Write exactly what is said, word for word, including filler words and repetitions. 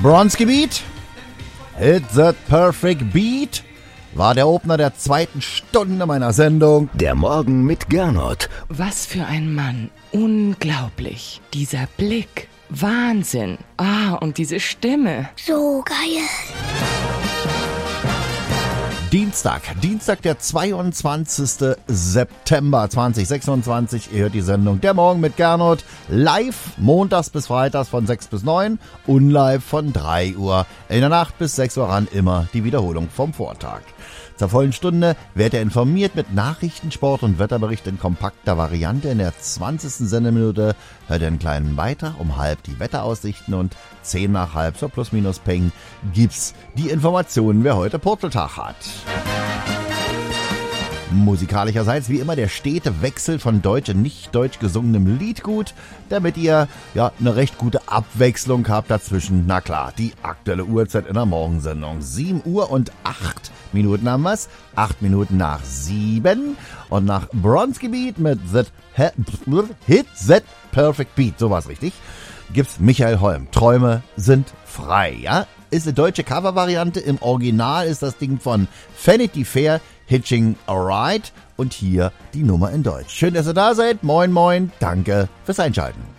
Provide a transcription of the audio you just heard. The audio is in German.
Bronski Beat, Hit That Perfect Beat, war der Opener der zweiten Stunde meiner Sendung. Der Morgen mit Gernot. Was für ein Mann. Unglaublich. Dieser Blick. Wahnsinn. Ah, und diese Stimme. So geil. Dienstag, Dienstag der zweiundzwanzigsten September zweitausendsechsundzwanzig. Ihr hört die Sendung Der Morgen mit Gernot. Live montags bis freitags von sechs bis neun und live von drei Uhr. In der Nacht bis sechs Uhr ran immer die Wiederholung vom Vortag. Zur vollen Stunde werdet ihr informiert mit Nachrichten, Sport und Wetterbericht in kompakter Variante. In der zwanzigsten Sendeminute hört ihr einen kleinen Beitrag, um halb die Wetteraussichten und zehn nach halb zur Plus-Minus-Peng gibt's die Informationen, wer heute Purzeltag hat. Musikalischerseits wie immer der stete Wechsel von deutsch und nicht deutsch gesungenem Liedgut, damit ihr ja eine recht gute Abwechslung habt dazwischen. Na klar, die aktuelle Uhrzeit in der Morgensendung. sieben Uhr und acht Minuten haben wir's. acht Minuten nach sieben. Und nach Bronski Beat mit That Hit That Perfect Beat, so war's richtig, gibt's Michael Holm. Träume sind frei, ja? Ist eine deutsche Covervariante. Im Original ist das Ding von Vanity Fair, Hitching a Ride. Und hier die Nummer in Deutsch. Schön, dass ihr da seid. Moin, moin. Danke fürs Einschalten.